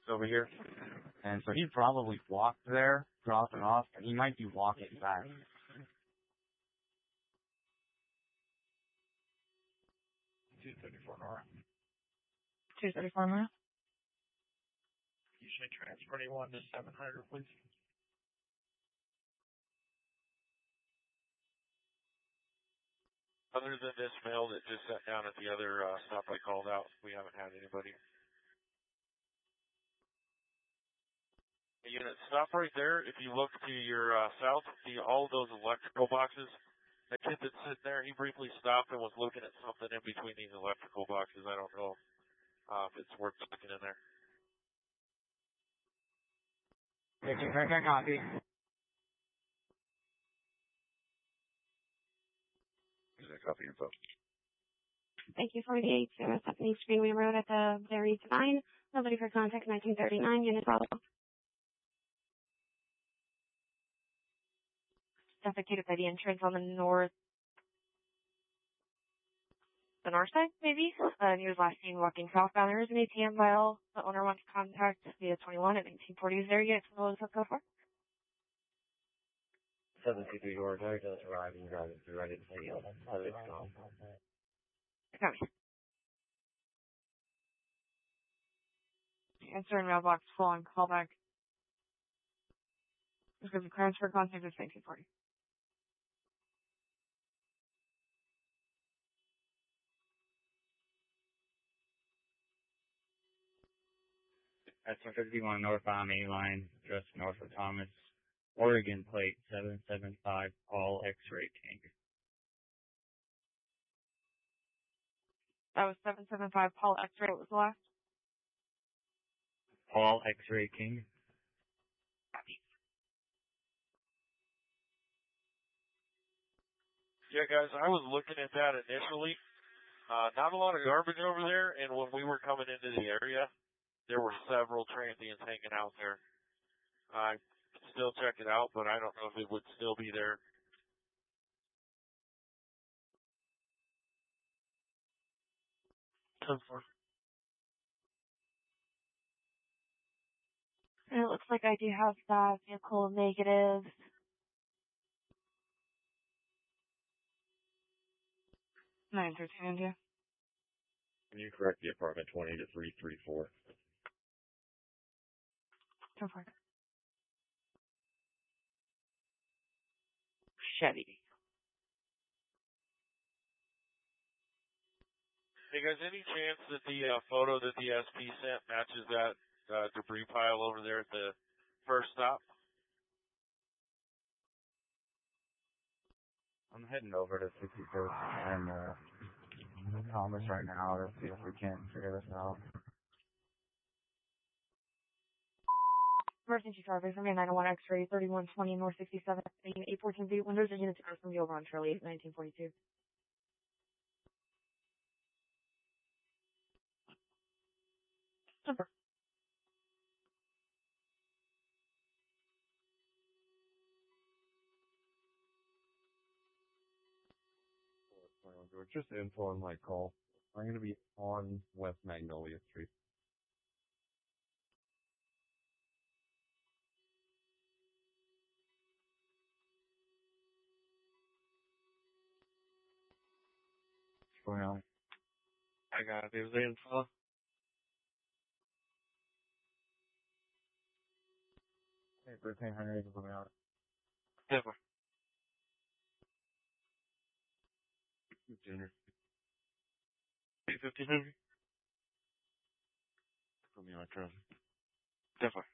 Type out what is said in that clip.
over here. And so he probably walked there, dropped it off, and he might be walking back. 234 Nora. 234 Nora. Usually transfer anyone to 700, please. Other than this male that just sat down at the other stop I called out, we haven't had anybody. Unit, stop right there. If you look to your south, see all those electrical boxes. That kid that's sitting there, he briefly stopped and was looking at something in between these electrical boxes. I don't know if it's worth looking in there. Copy. Copy info. Thank you, 48. Stephanie Greenway Road at the Berry 9. Nobody for contact 1939, unit follow. Suffocated by the entrance on the north side, maybe. And he was last seen walking southbound. There is an ATM file. The owner wants contact via 21 at 1940. Is there yet? What was that so far? 723 George, I just arrived and driving through. I didn't say yellow. Copy. Answer in mailbox, full on callback. There's going to be transfer contact with 1940. At 151 northbound main line, just north of Thomas, Oregon plate 775 Paul X-Ray King. That was 775 Paul X-Ray. What was the last? Paul X-Ray King. Yeah, guys, I was looking at that initially. Not a lot of garbage over there, and when we were coming into the area, there were several transients hanging out there. I could still check it out, but I don't know if it would still be there. And it looks like I do have that vehicle negative. India. Can you correct the apartment 20 to 334? Go for it. Chevy. Hey guys, any chance that the photo that the SP sent matches that debris pile over there at the first stop? I'm heading over to 61st and Thomas right now to see if we can figure this out. Emergency traffic from 901 X-ray 3120 North 67 814 B. Windows and units are from the over on Charlie 1942. Super. Just info on my call. I'm going to be on West Magnolia Street. What's going on? I got it. It was the info. Hey, 1300 is coming out. Never. Junior. 850 maybe? Put me on traffic. Definitely.